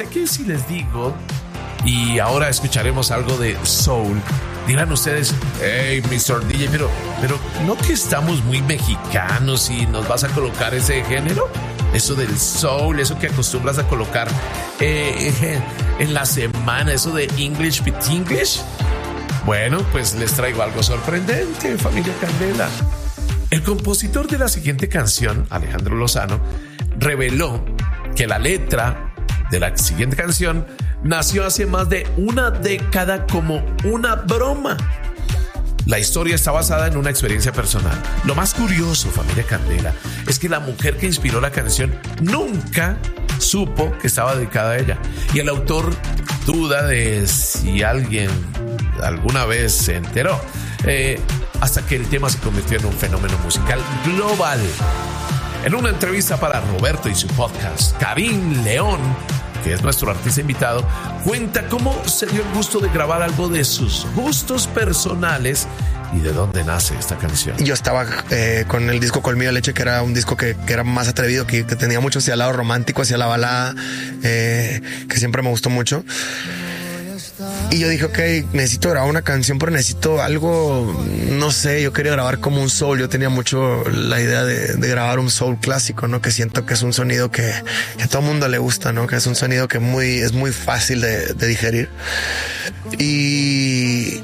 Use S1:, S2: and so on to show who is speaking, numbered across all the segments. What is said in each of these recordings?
S1: sé que si les digo, y ahora escucharemos algo de soul, dirán ustedes, hey, Mr. DJ, pero ¿no que estamos muy mexicanos y nos vas a colocar ese género? Eso del soul, eso que acostumbras a colocar en la semana, eso de English with English. Bueno, pues les traigo algo sorprendente, familia Candela. El compositor de la siguiente canción, Alejandro Lozano, reveló que la letra de la siguiente canción nació hace más de una década como una broma. La historia está basada en una experiencia personal. Lo más curioso, familia Candela, es que la mujer que inspiró la canción nunca supo que estaba dedicada a ella. Y el autor duda de si alguien alguna vez se enteró, hasta que el tema se convirtió en un fenómeno musical global. En una entrevista para Roberto y su podcast, Karim León, que es nuestro artista invitado, cuenta cómo se dio el gusto de grabar algo de sus gustos personales y de dónde nace esta canción.
S2: Yo estaba con el disco Colmillo de Leche, que era un disco que era más atrevido, que tenía mucho hacia el lado romántico, hacia la balada, que siempre me gustó mucho. Y yo dije, ok, necesito grabar una canción, pero necesito algo, no sé, yo quería grabar como un soul. Yo tenía mucho la idea de grabar un soul clásico, ¿no? Que siento que es un sonido que a todo mundo le gusta, ¿no? Que es un sonido que es muy fácil de digerir. Y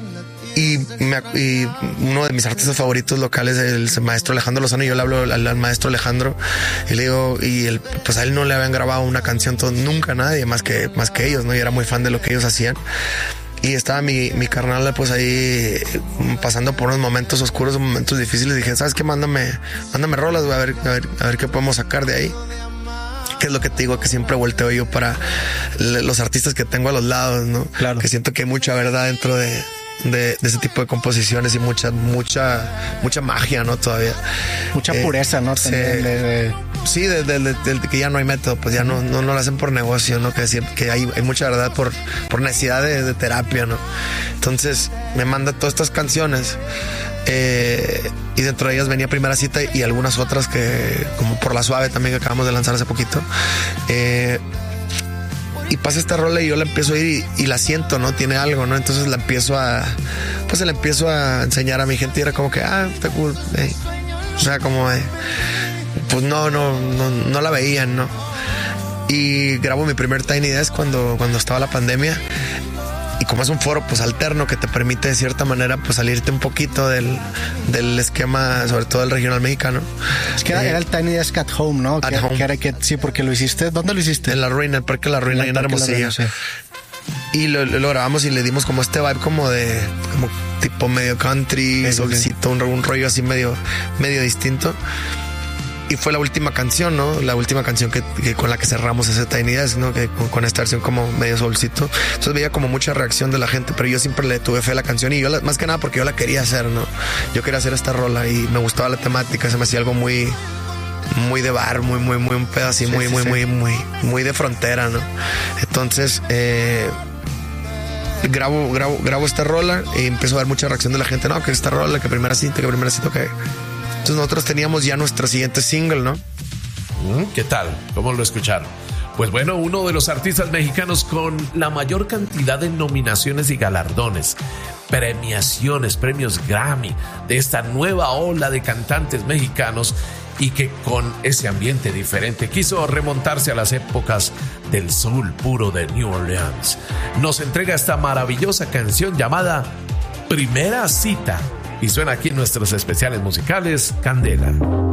S2: uno de mis artistas favoritos locales es el maestro Alejandro Lozano. Y yo le hablo al maestro Alejandro y le digo, pues a él no le habían grabado una canción nunca nadie más que ellos, ¿no? Y era muy fan de lo que ellos hacían. Y estaba mi carnal pues ahí pasando por unos momentos oscuros, momentos difíciles. Dije, ¿sabes qué? Mándame rolas, güey, a ver qué podemos sacar de ahí. Que es lo que te digo, que siempre volteo yo para los artistas que tengo a los lados, ¿no? Claro. Que siento que hay mucha verdad dentro de ese tipo de composiciones y mucha magia, ¿no? Todavía
S3: mucha pureza, ¿no?
S2: Sí, de que ya no hay método, pues ya no lo hacen por negocio, ¿no? Que hay mucha verdad por necesidad de terapia, ¿no? Entonces me manda todas estas canciones y dentro de ellas venía Primera Cita y algunas otras que, como Por la Suave también, que acabamos de lanzar hace poquito. Y pasa esta rola y yo la empiezo a ir y la siento, ¿no? Tiene algo, ¿no? Entonces la empiezo a enseñar a mi gente y era como que, está cool, o sea, como pues no la veían, ¿no? Y grabo mi primer Tiny Desk cuando estaba la pandemia. Y como es un foro pues alterno que te permite de cierta manera pues salirte un poquito del esquema, sobre todo del regional mexicano.
S3: Es que era el Tiny Desk at Home, ¿no? Sí, porque lo hiciste. ¿Dónde lo hiciste?
S2: En La Ruina, el Parque La Ruina, en Hermosillo. Sí. Y lo grabamos y le dimos como este vibe como tipo medio country, solcito, un rollo así medio distinto. Y fue la última canción, ¿no? La última canción que con la que cerramos ese Tiny Desk, ¿no? Que con esta versión como medio solcito. Entonces veía como mucha reacción de la gente, pero yo siempre le tuve fe a la canción y yo más que nada porque yo la quería hacer, ¿no? Yo quería hacer esta rola y me gustaba la temática, se me hacía algo muy de bar, muy un pedo así, muy de frontera, ¿no? Entonces grabo esta rola y empiezo a ver mucha reacción de la gente, no, que esta rola, que primera cita, que entonces nosotros teníamos ya nuestro siguiente single, ¿no?
S1: ¿Qué tal? ¿Cómo lo escucharon? Pues bueno, uno de los artistas mexicanos con la mayor cantidad de nominaciones y galardones, premios Grammy de esta nueva ola de cantantes mexicanos, y que con ese ambiente diferente quiso remontarse a las épocas del soul puro de New Orleans. Nos entrega esta maravillosa canción llamada Primera Cita y suena aquí en nuestros especiales musicales Candela.